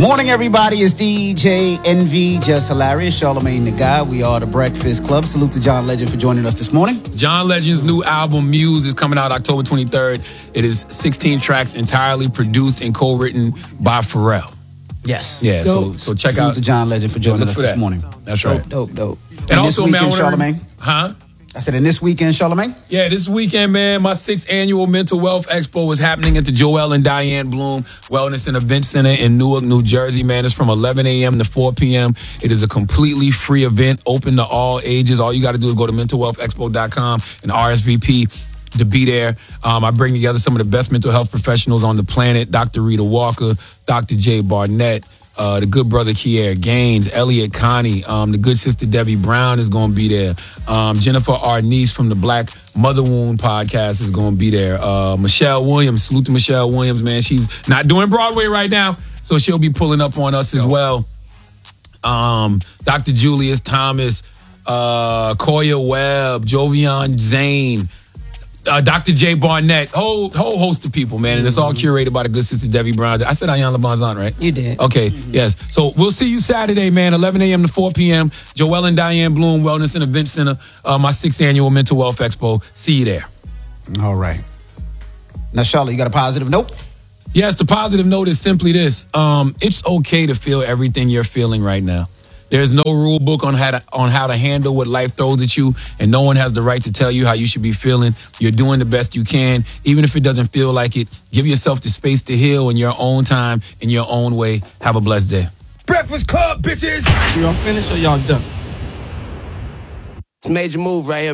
Morning, everybody. It's DJ NV, Just Hilarious, Charlamagne the Guy. We are the Breakfast Club. Salute to John Legend for joining us this morning. John Legend's new album, Muse, is coming out October 23rd. It is 16 tracks entirely produced and co-written by Pharrell. Yes. Yeah, so check Salute out. to John Legend for joining us this morning. That's right. Dope. And also, this weekend, man, Charlamagne. Huh? I said, in this weekend, Charlamagne? Yeah, this weekend, man, my 6th annual Mental Wealth Expo is happening at the Joel and Diane Bloom Wellness and Event Center in Newark, New Jersey, man. It's from 11 a.m. to 4 p.m. It is a completely free event, open to all ages. All you got to do is go to mentalwealthexpo.com and RSVP to be there. I bring together some of the best mental health professionals on the planet, Dr. Rita Walker, Dr. Jay Barnett, the good brother Kier Gaines, Elliot Connie, the good sister Debbie Brown is going to be there. Jennifer Arnice from the Black Mother Wound podcast is going to be there. Michelle Williams, salute to Michelle Williams, man. She's not doing Broadway right now, so she'll be pulling up on us as well. Dr. Julius Thomas, Koya Webb, Jovian Zane, Dr. Jay Barnett, whole host of people, man. And it's all curated by the good sister Debbie Brown. I said Ayan LeBon's on, right? You did. Okay, yes. So we'll see you Saturday, man, 11 a.m. to 4 p.m. Joel and Diane Bloom Wellness and Event Center, my 6th annual Mental Wealth Expo. See you there. All right. Now, Charlotte, you got a positive note? Yes, the positive note is simply this. It's okay to feel everything you're feeling right now. There's no rule book on how to handle what life throws at you, and no one has the right to tell you how you should be feeling. You're doing the best you can, even if it doesn't feel like it. Give yourself the space to heal in your own time, in your own way. Have a blessed day. Breakfast Club, bitches! Y'all finished or y'all done? It's a major move right here.